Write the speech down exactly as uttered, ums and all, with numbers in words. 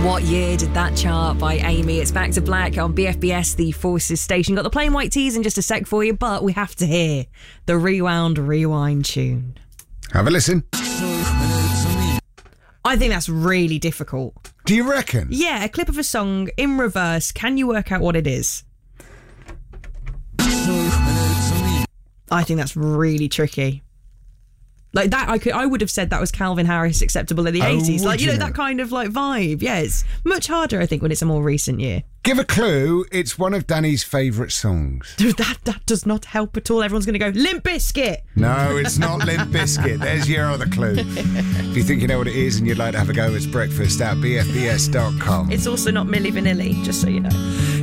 What year did that chart by Amy? It's Back to Black on B F B S, the Forces station. Got the plain white tees in just a sec for you, but we have to hear the Rewound Rewind tune. Have a listen. I think that's really difficult. Do you reckon? Yeah, a clip of a song in reverse. Can you work out what it is? I think that's really tricky. Like that, I could, I would have said that was Calvin Harris acceptable in the Oh, eighties. Like, you know, you? that kind of like vibe. Yeah, it's much harder, I think, when it's a more recent year. Give a clue. It's one of Danny's favourite songs. Dude, that, that does not help at all. Everyone's going to go, Limp Bizkit. No, it's not Limp Bizkit. There's your other clue. If you think you know what it is and you'd like to have a go, it's breakfast at b f b s dot com. It's also not Milli Vanilli, just so you know.